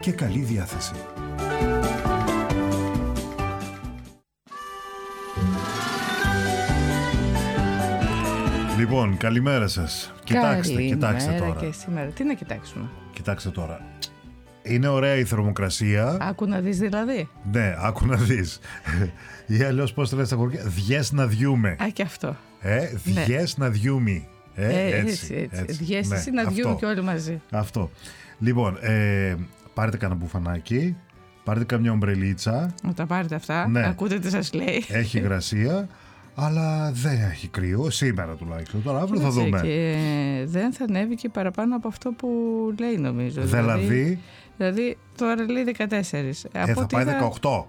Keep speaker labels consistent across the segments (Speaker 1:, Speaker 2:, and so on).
Speaker 1: και καλή διάθεση. Λοιπόν, καλημέρα σας. Κοιτάξτε τώρα.
Speaker 2: Και σήμερα. Τι να κοιτάξουμε?
Speaker 1: Κοιτάξτε τώρα. Είναι ωραία η θερμοκρασία.
Speaker 2: Άκου να δεις δηλαδή.
Speaker 1: Ναι, άκου να δεις. Ή αλλιώς πώς το λες στα χωριά. Διές να διούμε.
Speaker 2: Α, και αυτό.
Speaker 1: Διές να διούμι.
Speaker 2: Έτσι. Διές εσύ να διούμε και όλοι μαζί.
Speaker 1: Αυτό. Λοιπόν, πάρετε κανένα μπουφανάκι. Πάρετε καμιά ομπρελίτσα.
Speaker 2: Τα πάρετε αυτά.
Speaker 1: Ναι.
Speaker 2: Ακούτε τι σας λέει.
Speaker 1: Έχει υγρασία. Αλλά δεν έχει κρύο, σήμερα τουλάχιστον. Τώρα αύριο θα δούμε.
Speaker 2: Και δεν θα ανέβει και παραπάνω από αυτό που λέει, νομίζω. Δηλαδή τώρα λέει 14.
Speaker 1: Θα πάει 18.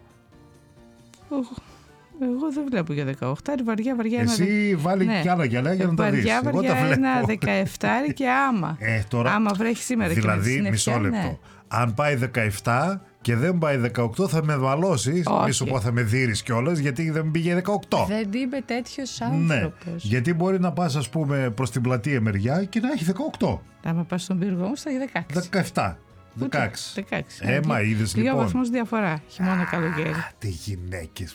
Speaker 2: Εγώ δεν βλέπω για 18. Βαριά.
Speaker 1: Εσύ βάλει κι άλλα γυαλιά για να τα δεις.
Speaker 2: Βαριά ένα 17 και άμα.
Speaker 1: Τώρα,
Speaker 2: άμα βρέχει σήμερα
Speaker 1: δηλαδή,
Speaker 2: και
Speaker 1: μισό λεπτό. Ναι. Αν πάει 17 και δεν πάει 18 θα με βαλώσεις. Μη σου πω θα με δείρεις κιόλας, γιατί δεν πήγε 18.
Speaker 2: Δεν είπε τέτοιος άνθρωπος.
Speaker 1: Ναι. Γιατί μπορεί να πας, ας πούμε, προς την πλατεία μεριά και να έχει 18.
Speaker 2: Άμα πας στον πύργο όμως θα έχει
Speaker 1: 16. 16. Μα είδες
Speaker 2: λοιπόν. 2 βαθμούς διαφορά. Χειμώνα καλοκαίρι.
Speaker 1: Τι γυναίκες.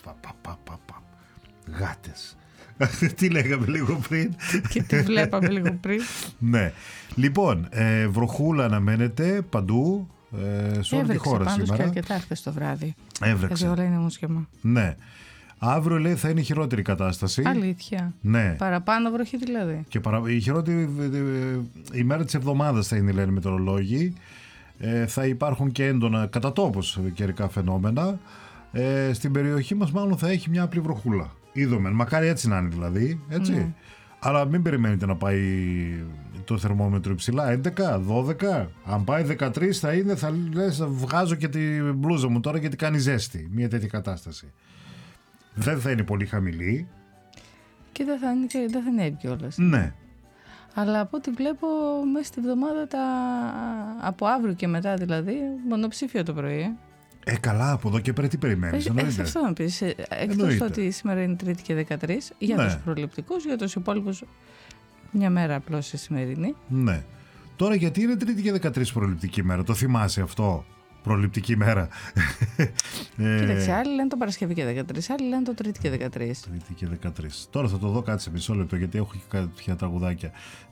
Speaker 1: Γάτες. Τι λέγαμε λίγο πριν.
Speaker 2: Και τι βλέπαμε λίγο πριν.
Speaker 1: Ναι. Λοιπόν, βροχούλα αναμένεται παντού. Σε όλη τη χώρα σήμερα.
Speaker 2: Έβρεξε και αρκετά χθες το βράδυ.
Speaker 1: Έβρεξε.
Speaker 2: Όλα είναι μουσχεμά.
Speaker 1: Ναι. Αύριο λέει θα είναι η χειρότερη κατάσταση.
Speaker 2: Αλήθεια.
Speaker 1: Ναι.
Speaker 2: Παραπάνω βροχή δηλαδή.
Speaker 1: Και η χειρότερη ημέρα της εβδομάδας θα είναι, λένε οι μετεωρολόγοι. Θα υπάρχουν και έντονα κατά τόπους καιρικά φαινόμενα. Στην περιοχή μας μάλλον θα έχει μια απλή βροχούλα. Είδομεν. Μακάρι έτσι να είναι δηλαδή. Έτσι. Ναι. Αλλά μην περιμένετε να πάει το θερμόμετρο υψηλά. 11, 12. Αν πάει 13 θα είναι, θα λες, βγάζω και την μπλούζα μου τώρα γιατί κάνει ζέστη. Μια τέτοια κατάσταση. Δεν θα είναι πολύ χαμηλή.
Speaker 2: Και δεν θα ανέβει κιόλας.
Speaker 1: Ναι.
Speaker 2: Αλλά από ό,τι βλέπω μέσα στη βδομάδα από αύριο και μετά δηλαδή, μονοψήφιο το πρωί.
Speaker 1: Καλά, από εδώ και πέρα τι περιμένεις?
Speaker 2: Αυτό να πεις. Εκτός ότι σήμερα είναι Τρίτη και 13, για τους προληπτικούς, για τους υπόλοιπους μια μέρα απλώς η σημερινή.
Speaker 1: Ναι. Τώρα γιατί είναι Τρίτη και 13 προληπτική μέρα, το θυμάσαι αυτό? Προληπτική μέρα.
Speaker 2: Κοίταξε, άλλοι λένε το Παρασκευή και 13, άλλοι λένε το Τρίτη και 13.
Speaker 1: Τρίτη και 13. Τώρα θα το δω, κάτσε μισό λεπτό, γιατί έχω και κάποια τραγουδάκια.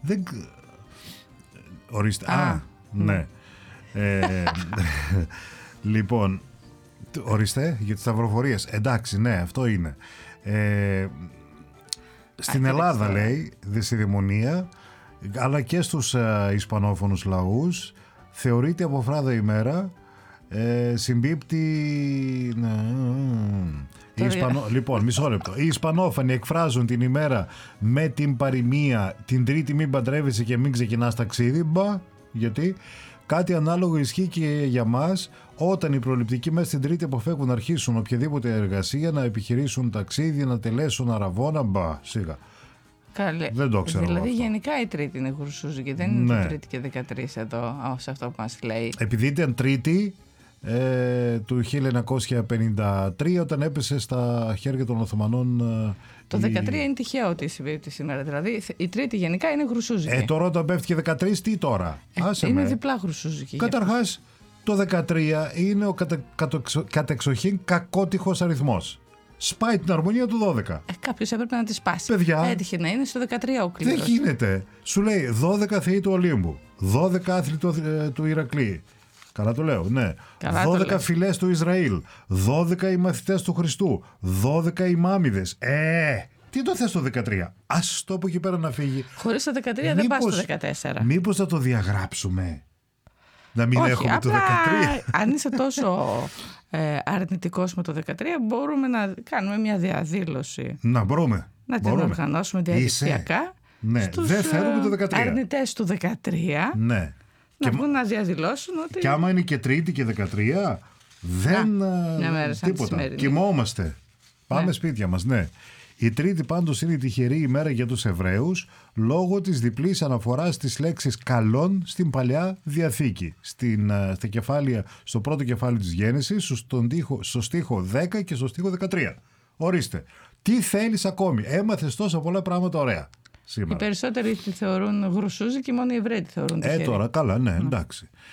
Speaker 1: Ορίστε. Ναι. Λοιπόν, ορίστε για τις σταυροφορίες. Εντάξει, ναι, αυτό είναι. Στην Ελλάδα λέει, στη δαιμονία, αλλά και στους ισπανόφωνους λαούς, θεωρείται από φράδα ημέρα, συμπίπτει... Λοιπόν, μισό λεπτό. Οι Ισπανόφωνοι εκφράζουν την ημέρα με την παροιμία «Την Τρίτη μην παντρεύεσαι και μην ξεκινάς ταξίδι». Γιατί... Κάτι ανάλογο ισχύει και για μας, όταν οι προληπτικοί μέσα στην Τρίτη αποφεύγουν να αρχίσουν οποιαδήποτε εργασία, να επιχειρήσουν ταξίδι, να τελέσουν αραβώνα. Σιγά.
Speaker 2: Καλέ.
Speaker 1: Δεν το ξέρω.
Speaker 2: Δηλαδή,
Speaker 1: αυτό.
Speaker 2: γενικά η Τρίτη είναι γουρσούζη και δεν είναι το Τρίτη και 13 εδώ, σε αυτό που μας λέει. Επειδή
Speaker 1: ήταν Τρίτη του 1953, όταν έπεσε στα χέρια των Οθωμανών.
Speaker 2: Το 13 είναι τυχαίο ότι συμβαίνει σήμερα. Δηλαδή η Τρίτη γενικά είναι γρουσούζικη.
Speaker 1: Τώρα όταν πέφτει και 13, τι τώρα?
Speaker 2: Είναι διπλά γρουσούζικη.
Speaker 1: Καταρχάς, το 13 είναι ο κατεξοχήν κακότυχος αριθμός. Σπάει την αρμονία του 12.
Speaker 2: Κάποιος έπρεπε να τη σπάσει.
Speaker 1: Παιδιά,
Speaker 2: έτυχε να είναι στο 13 ο κλήρος.
Speaker 1: Δεν γίνεται. Σου λέει 12 θεοί του Ολύμπου, 12 άθλοι του Ηρακλή. Καλά το λέω, ναι.
Speaker 2: Καλά
Speaker 1: 12 φυλές του Ισραήλ, 12 οι μαθητές του Χριστού, 12 οι μάμιδες. Τι το θες το 13? Ας το από εκεί πέρα να φύγει.
Speaker 2: Χωρίς το 13 δεν πας στο 14.
Speaker 1: Μήπως θα το διαγράψουμε? Να μην έχουμε το 13.
Speaker 2: Αν είσαι τόσο αρνητικός με το 13, μπορούμε να κάνουμε μια διαδήλωση.
Speaker 1: Να μπορούμε.
Speaker 2: Να την οργανώσουμε διαδικτυακά.
Speaker 1: Ναι, δεν θέλουμε το 13.
Speaker 2: Αρνητές του 13.
Speaker 1: Ναι.
Speaker 2: Να βγουν να διαδηλώσουν ότι...
Speaker 1: Και άμα είναι και Τρίτη και 13, δεν... τίποτα. Κοιμόμαστε. Πάμε σπίτια μας, ναι. Η Τρίτη πάντως είναι η τυχερή ημέρα για τους Εβραίους λόγω της διπλής αναφοράς της λέξης καλών στην Παλαιά Διαθήκη. Στα κεφάλαια, στο πρώτο κεφάλαιο της Γέννησης, στο στίχο 10 και στο στίχο 13. Ορίστε. Τι θέλεις ακόμη? Έμαθες τόσα πολλά πράγματα ωραία σήμερα.
Speaker 2: Οι περισσότεροι τη θεωρούν γρουσούζη και μόνο οι Εβραίοι τη θεωρούν τυχερή.
Speaker 1: Τώρα καλά, ναι, εντάξει.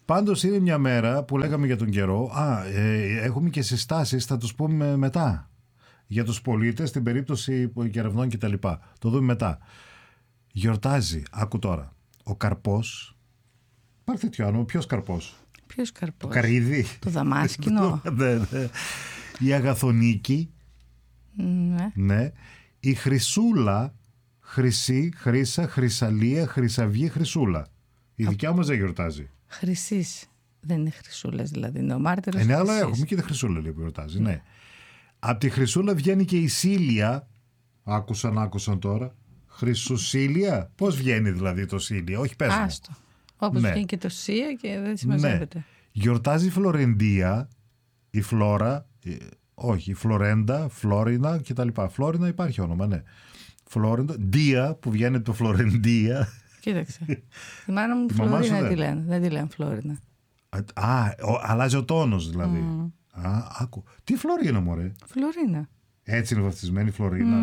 Speaker 1: Πάντως είναι μια μέρα που λέγαμε για τον καιρό. Έχουμε και συστάσεις, θα τους πούμε μετά. Για τους πολίτες, στην περίπτωση κεραυνών κτλ. Το δούμε μετά. Γιορτάζει, άκου τώρα, ο καρπός. Πάρ' τέτοιο άνω, ποιος καρπός?
Speaker 2: Ποιος καρπός?
Speaker 1: Το καρύδι.
Speaker 2: Το δαμάσκηνο.
Speaker 1: Ναι. Η αγαθονίκη.
Speaker 2: Ναι.
Speaker 1: Ναι. Η χρυσούλα, χρυσή, χρύσα, χρυσαλία, χρυσαυγή, χρυσούλα. Η δικιά μας δεν γιορτάζει.
Speaker 2: Χρυσής. Δεν είναι χρυσούλας δηλαδή, είναι ο μάρτυρας.
Speaker 1: Ναι, αλλά έχουμε και τη χρυσούλα λέει, που γιορτάζει. Ναι. Από τη χρυσούλα βγαίνει και η Σίλια. Άκουσαν τώρα. Χρυσουσίλια. Πώς βγαίνει δηλαδή το Σίλια? Όχι, πες μου.
Speaker 2: Άστο. Όπως βγαίνει και το Σία και δεν συμμαζεύεται.
Speaker 1: Ναι. Γιορτάζει η Φλωρεντία, η Φλόρα, όχι, η Φλωρέντα, Φλόρινα κτλ. Φλόρινα υπάρχει όνομα, ναι. Φλόριντα, Ντία που βγαίνει από το Φλωρεντία.
Speaker 2: Κοίταξε. Η μάνα μου Φλωρίνα τη λένε, δεν τη λένε Φλόρινα.
Speaker 1: Αλλάζει ο τόνος δηλαδή. Άκου. Τι Φλωρίνα μωρέ?
Speaker 2: Φλωρίνα.
Speaker 1: Έτσι είναι βαφτισμένη η Φλωρίνα.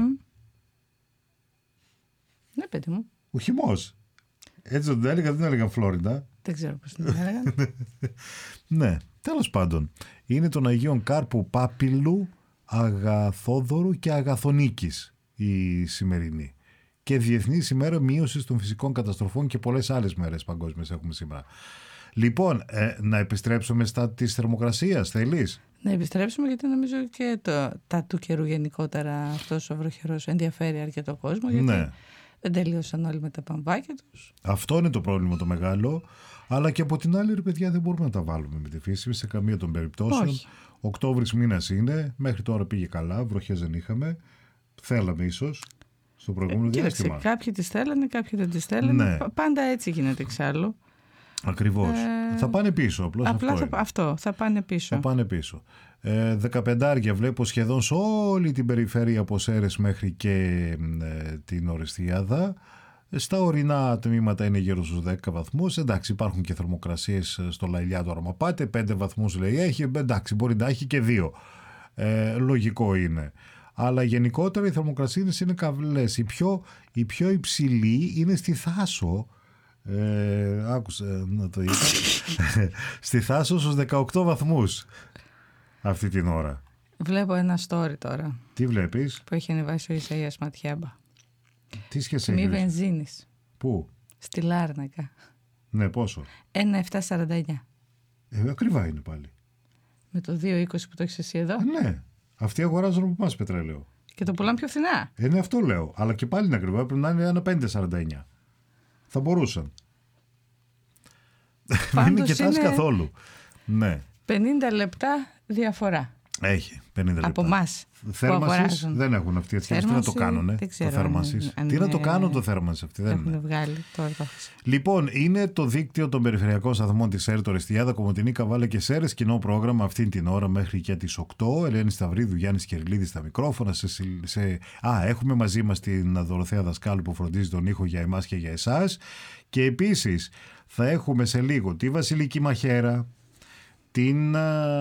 Speaker 2: Ναι, παιδί μου.
Speaker 1: Ο χυμός. Έτσι δεν έλεγα, δεν έλεγαν Φλόριντα.
Speaker 2: Δεν ξέρω πώς την έλεγαν.
Speaker 1: Ναι, τέλος πάντων. Είναι των Αγίων Κάρπου, Πάπυλου, Αγαθόδωρου και Αγαθονίκης η σημερινή. Και Διεθνής ημέρα μείωσης των φυσικών καταστροφών και πολλές άλλες μέρες παγκόσμιες έχουμε σήμερα. Λοιπόν, να επιστρέψουμε στα της θερμοκρασίας, θέλεις?
Speaker 2: Να επιστρέψουμε γιατί νομίζω και τα του καιρού γενικότερα αυτός ο βροχερός ενδιαφέρει αρκετό κόσμο. Γιατί δεν τελείωσαν όλοι με τα παμβάκια τους.
Speaker 1: Αυτό είναι το πρόβλημα το μεγάλο. Αλλά και από την άλλη, ρε παιδιά, δεν μπορούμε να τα βάλουμε με τη φύση σε καμία των περιπτώσεων.
Speaker 2: Όχι.
Speaker 1: Οκτώβρης μήνας είναι. Μέχρι τώρα πήγε καλά. Βροχές δεν είχαμε. Θέλαμε ίσως στο προηγούμενο διάστημα.
Speaker 2: Κάποιοι τις θέλανε, κάποιοι δεν τις θέλανε.
Speaker 1: Ναι.
Speaker 2: Πάντα έτσι γίνεται εξάλλου.
Speaker 1: Ακριβώς. Θα πάνε πίσω.
Speaker 2: Απλά θα πάνε πίσω.
Speaker 1: Θα πάνε πίσω. 15 βλέπω σχεδόν σε όλη την περιφέρεια από Σέρρες μέχρι και την Ορεστιάδα. Στα ορεινά τμήματα είναι γύρω στους 10 βαθμούς. Εντάξει, υπάρχουν και θερμοκρασίες στο Λαϊλιά τώρα. Μα πάτε 5 βαθμούς λέει έχει. Εντάξει, μπορεί να έχει και 2. Λογικό είναι. Αλλά γενικότερα οι θερμοκρασίες είναι καυλές. Η πιο υψηλή είναι στη Θάσο. Άκουσε να το είπα. Στη Θάσο στους 18 βαθμούς αυτή την ώρα.
Speaker 2: Βλέπω ένα story τώρα.
Speaker 1: Τι βλέπεις?
Speaker 2: Που έχει ανεβάσει ο Ισαΐας Ματιάμπα.
Speaker 1: Τι σχέση
Speaker 2: τιμή
Speaker 1: έχει?
Speaker 2: βενζίνης.
Speaker 1: Πού?
Speaker 2: Στη Λάρνακα.
Speaker 1: Ναι, πόσο?
Speaker 2: 1,749.
Speaker 1: Ακριβά είναι πάλι.
Speaker 2: Με το 2,20 που το έχεις εσύ εδώ.
Speaker 1: Ναι. Αυτοί αγοράζουν από εμάς πετρέλαιο.
Speaker 2: Και το πουλάνε πιο φθηνά.
Speaker 1: Ναι, αυτό λέω. Αλλά και πάλι είναι ακριβά. Πρέπει να είναι 1,549. Θα μπορούσαν. Μην κοιτάς καθόλου. Ναι.
Speaker 2: 50 λεπτά διαφορά.
Speaker 1: Έχει 50 λεπτά.
Speaker 2: Από εμάς.
Speaker 1: Θέρμανσης δεν έχουν αυτοί. Τι να το κάνουνε το θέρμανσης? Τι να το κάνουν το θέρμανσης αυτοί? Δεν
Speaker 2: έχουν βγάλει τώρα το.
Speaker 1: Λοιπόν, είναι το δίκτυο των περιφερειακών σταθμών της ΣΕΡ, το Ρεστιάδα, Κομοτηνή, Καβάλα και Σέρρες. Κοινό πρόγραμμα αυτήν την ώρα μέχρι και τις 8. Ελένη Σταυρίδου, Γιάννης Κερλίδης στα μικρόφωνα. Έχουμε μαζί μας την Δωροθέα Δασκάλου που φροντίζει τον ήχο για εμάς και για εσάς. Και επίσης θα έχουμε σε λίγο τη Βασιλική Μαχαίρα, την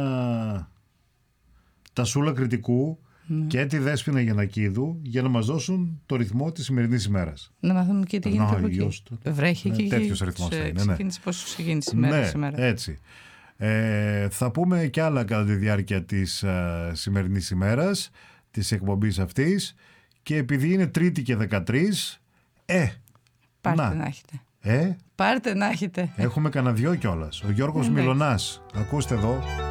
Speaker 1: Τασούλα Κρητικού και τη Δέσποινα Γεννακίδου για να μας δώσουν το ρυθμό της σημερινής ημέρας.
Speaker 2: Να μάθουμε και τι γίνεται από εκεί. Βρέχει εκεί.
Speaker 1: Τέτοιος ρυθμός θα είναι.
Speaker 2: Ξεκίνησε πόσο ξεκίνησε σήμερα.
Speaker 1: Ναι, έτσι. Θα πούμε κι άλλα κατά τη διάρκεια της σημερινής ημέρας, της εκπομπής αυτής, και επειδή είναι Τρίτη και 13,
Speaker 2: πάρτε να έχετε. Πάρτε να έχετε.
Speaker 1: Έχουμε κανένα δυο κιόλας. Ο Γιώργος Μιλωνάς. Ακούστε εδώ.